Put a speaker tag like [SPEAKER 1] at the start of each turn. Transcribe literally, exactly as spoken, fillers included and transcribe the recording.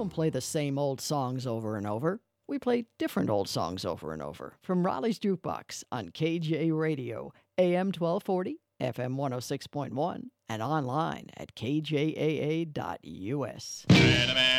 [SPEAKER 1] don't play the same old songs over and over. We play different old songs over and over from Raleigh's Jukebox on K J Radio, A M twelve forty, F M one oh six point one, and online at K J A A dot U S.